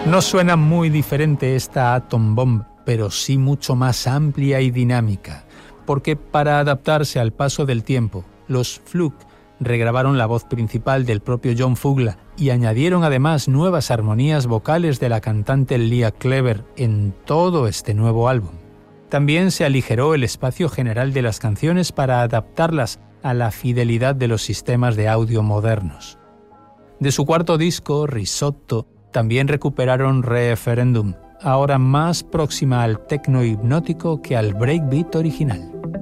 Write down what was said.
No suena muy diferente esta Atom Bomb, pero sí mucho más amplia y dinámica, porque para adaptarse al paso del tiempo, los Fluke regrabaron la voz principal del propio John Fugla y añadieron además nuevas armonías vocales de la cantante Leah Clever en todo este nuevo álbum. También se aligeró el espacio general de las canciones para adaptarlas a la fidelidad de los sistemas de audio modernos. De su cuarto disco, Risotto, también recuperaron Referendum, ahora más próxima al techno hipnótico que al breakbeat original.